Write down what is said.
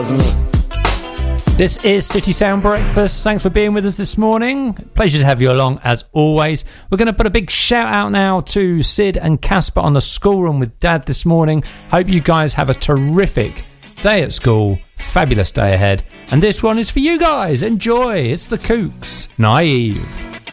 was me. This is City Sound Breakfast. Thanks for being with us this morning. Pleasure to have you along as always. We're going to put a big shout out now to Sid and Casper on the schoolroom with Dad this morning. Hope you guys have a terrific day at school. Fabulous day ahead. And this one is for you guys. Enjoy. It's the Kooks. Naive.